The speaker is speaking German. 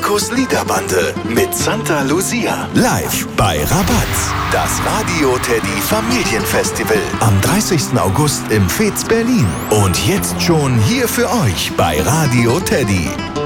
Markus Liederbande mit Santa Lucia. Live bei Rabatz. Das Radio Teddy Familienfestival am 30. August im Fez Berlin. Und jetzt schon hier für euch bei Radio Teddy.